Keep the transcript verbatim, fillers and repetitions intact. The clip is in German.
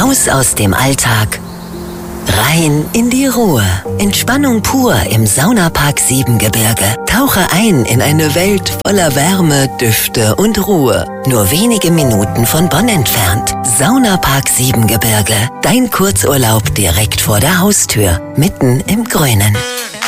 Raus aus dem Alltag, rein in die Ruhe. Entspannung pur im Saunapark Siebengebirge. Tauche ein in eine Welt voller Wärme, Düfte und Ruhe. Nur wenige Minuten von Bonn entfernt. Saunapark Siebengebirge. Dein Kurzurlaub direkt vor der Haustür, mitten im Grünen.